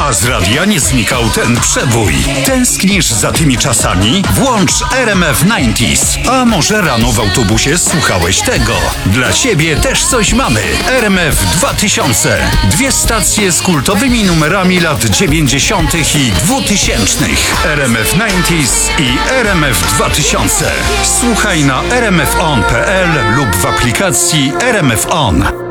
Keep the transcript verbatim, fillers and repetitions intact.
A z radia nie znikał ten przebój. Tęsknisz za tymi czasami? Włącz R M F dziewięćdziesiąt. A może rano w autobusie słuchałeś tego? Dla ciebie też coś mamy. R M F dwa tysiące. Dwie stacje z kultowymi numerami lat dziewięćdziesiątych i dwutysięcznych. R M F dziewięćdziesiąt i R M F dwa tysiące. Słuchaj na r m f on kropka p l lub w aplikacji R M F On.